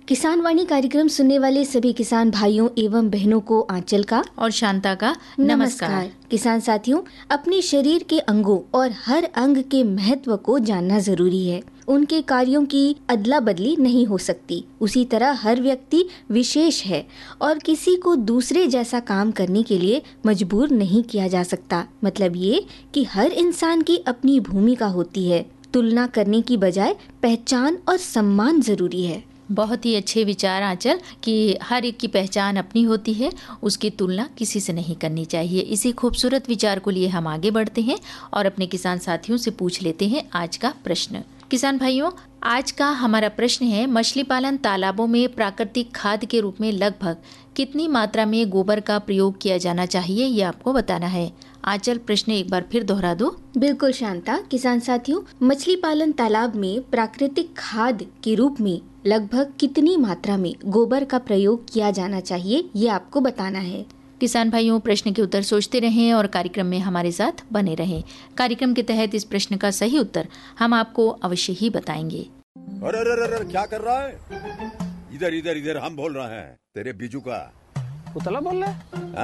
किसान वाणी कार्यक्रम सुनने वाले सभी किसान भाइयों एवं बहनों को आंचल का और शांता का नमस्कार। किसान साथियों, अपने शरीर के अंगों और हर अंग के महत्व को जानना जरूरी है। उनके कार्यों की अदला बदली नहीं हो सकती। उसी तरह हर व्यक्ति विशेष है और किसी को दूसरे जैसा काम करने के लिए मजबूर नहीं किया जा सकता। मतलब ये कि हर इंसान की अपनी भूमिका होती है। तुलना करने की बजाय पहचान और सम्मान जरूरी है। बहुत ही अच्छे विचार आंचल कि हर एक की पहचान अपनी होती है, उसकी तुलना किसी से नहीं करनी चाहिए। इसी खूबसूरत विचार को लिए हम आगे बढ़ते हैं और अपने किसान साथियों से पूछ लेते हैं आज का प्रश्न। किसान भाइयों, आज का हमारा प्रश्न है, मछली पालन तालाबों में प्राकृतिक खाद के रूप में लगभग कितनी मात्रा में गोबर का प्रयोग किया जाना चाहिए, ये आपको बताना है। आंचल, प्रश्न एक बार फिर दोहरा दो। बिल्कुल शांता। किसान साथियों, मछली पालन तालाब में प्राकृतिक खाद के रूप में लगभग कितनी मात्रा में गोबर का प्रयोग किया जाना चाहिए, ये आपको बताना है। किसान भाइयों, प्रश्न के उत्तर सोचते रहें और कार्यक्रम में हमारे साथ बने रहें। कार्यक्रम के तहत इस प्रश्न का सही उत्तर हम आपको अवश्य ही बताएंगे। अरे अरे अरे क्या कर रहा है? इधर इधर इधर, हम बोल रहे हैं तेरे बीजू का। पुतला बोल रहा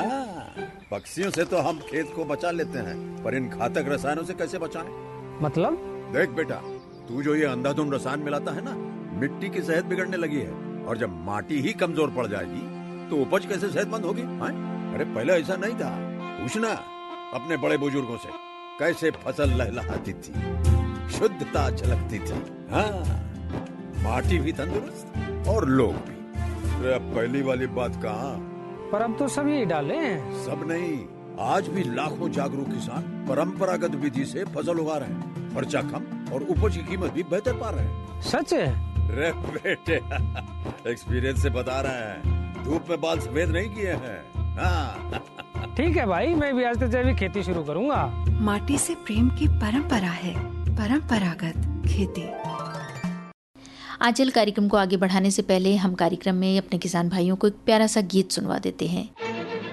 है? पक्षियों से तो हम खेत को बचा लेते हैं, पर इन घातक रसायनों से कैसे बचाएं? मतलब? देख बेटा, तू जो ये अंधाधुंध रसायन मिलाता है ना, मिट्टी की सेहत बिगड़ने लगी है। और जब माटी ही कमजोर पड़ जाएगी तो उपज कैसे सेहतमंद होगी? अरे पहले ऐसा नहीं था। पूछना अपने बड़े बुजुर्गों से, कैसे फसल लहलहाती थी, शुद्धता झलकती थी। हाँ, माटी भी तंदुरुस्त और लोग भी। अरे पहली वाली बात कहाँ? पर अब तो सब यही डाले हैं। सब नहीं, आज भी लाखों जागरूक किसान परंपरागत विधि से फसल उगा रहे हैं। खर्चा कम और उपज की कीमत भी बेहतर पा रहे हैं। सच है? रे बेटे, एक्सपीरियंस से बता रहे हैं। धूप में बाल सफेद नहीं किए हैं। हाँ। ठीक है भाई, मैं भी आज से जैविक खेती शुरू करूंगा। माटी से प्रेम की परंपरा है, परंपरागत खेती। आंचल, कार्यक्रम को आगे बढ़ाने से पहले हम कार्यक्रम में अपने किसान भाइयों को एक प्यारा सा गीत सुनवा देते हैं।